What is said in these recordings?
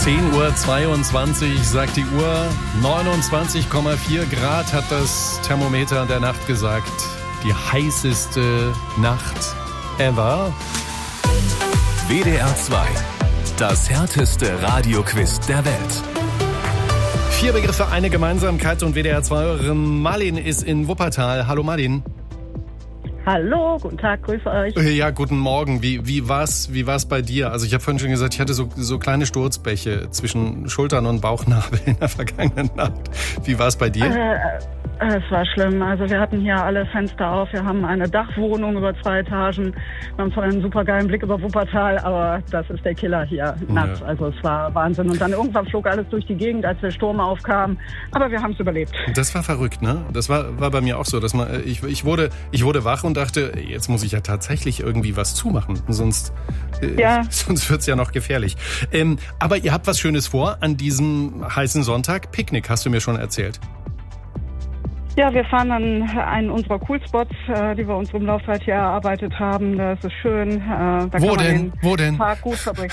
10:22 Uhr sagt die Uhr. 29,4 Grad hat das Thermometer der Nacht gesagt. Die heißeste Nacht ever. WDR 2. Das härteste Radioquiz der Welt. 4 Begriffe, eine Gemeinsamkeit und WDR 2. Marlin ist in Wuppertal. Hallo Marlin. Hallo, guten Tag, grüße euch. Ja, guten Morgen. Wie war's bei dir? Also ich habe vorhin schon gesagt, ich hatte so kleine Sturzbäche zwischen Schultern und Bauchnabel in der vergangenen Nacht. Wie war's bei dir? Es war schlimm. Also wir hatten hier alle Fenster auf. Wir haben eine Dachwohnung über 2 Etagen. Wir haben zwar einen super geilen Blick über Wuppertal, aber das ist der Killer hier nachts. Ja. Also es war Wahnsinn. Und dann irgendwann flog alles durch die Gegend, als der Sturm aufkam. Aber wir haben es überlebt. Das war verrückt, ne? Das war bei mir auch so, dass ich wurde wach und dachte, jetzt muss ich ja tatsächlich irgendwie was zumachen. Sonst wird's ja noch gefährlich. Aber ihr habt was Schönes vor an diesem heißen Sonntag. Picknick, hast du mir schon erzählt. Ja, wir fahren an einen unserer Coolspots, die wir uns im Laufzeit hier erarbeitet haben. Das ist schön. Da Wo kann denn? Man den Tag gut verbringen.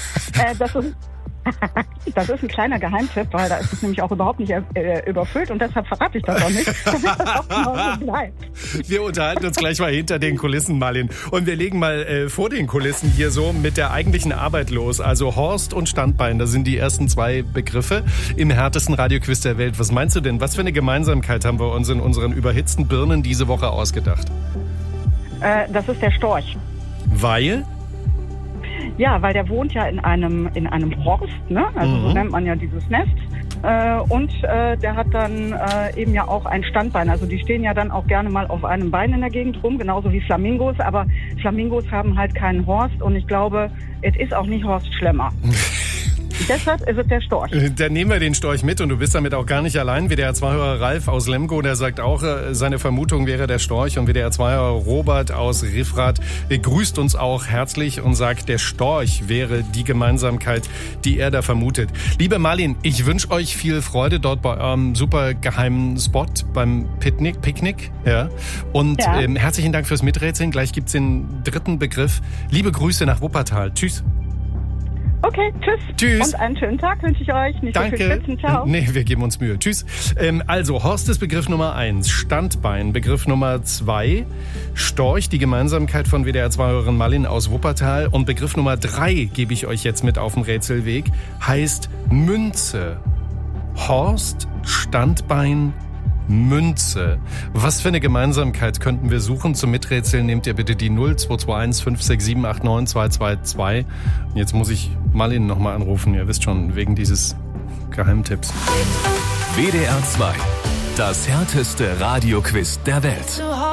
Das ist ein kleiner Geheimtipp, weil da ist es nämlich auch überhaupt nicht überfüllt und deshalb verrate ich das auch nicht, damit das auch genau so bleibt. Wir unterhalten uns gleich mal hinter den Kulissen, Marlin. Und wir legen mal vor den Kulissen hier so mit der eigentlichen Arbeit los. Also Horst und Standbein, das sind die ersten 2 Begriffe im härtesten Radioquiz der Welt. Was meinst du denn? Was für eine Gemeinsamkeit haben wir uns in unseren überhitzten Birnen diese Woche ausgedacht? Das ist der Storch. Weil? Ja, weil der wohnt ja in einem Horst, ne? Also so nennt man ja dieses Nest. Und der hat dann eben ja auch ein Standbein. Also die stehen ja dann auch gerne mal auf einem Bein in der Gegend rum, genauso wie Flamingos. Aber Flamingos haben halt keinen Horst und ich glaube, es ist auch nicht Horst Schlemmer. Deshalb ist es der Storch. Dann nehmen wir den Storch mit und du bist damit auch gar nicht allein. WDR 2-Hörer Ralf aus Lemgo, der sagt auch, seine Vermutung wäre der Storch. Und WDR 2-Hörer Robert aus Riffrath grüßt uns auch herzlich und sagt, der Storch wäre die Gemeinsamkeit, die er da vermutet. Liebe Marlin, ich wünsche euch viel Freude dort bei eurem super geheimen Spot beim Picknick. Ja. Und herzlichen Dank fürs Miträtseln. Gleich gibt's den 3. Begriff. Liebe Grüße nach Wuppertal. Tschüss. Okay, tschüss. Und einen schönen Tag wünsche ich euch. Nicht Danke. So viel Schwitzen. Ciao. Nee, wir geben uns Mühe. Tschüss. Also, Horst ist Begriff Nummer 1. Standbein, Begriff Nummer 2. Storch, die Gemeinsamkeit von WDR 2-Hörerin Marlin aus Wuppertal. Und Begriff Nummer 3 gebe ich euch jetzt mit auf dem Rätselweg. Heißt Münze. Horst, Standbein, Münze. Was für eine Gemeinsamkeit könnten wir suchen? Zum Miträtseln nehmt ihr bitte die 0221 567 89 222. Jetzt muss ich Marlin nochmal anrufen. Ihr wisst schon, wegen dieses Geheimtipps. WDR 2. Das härteste Radioquiz der Welt.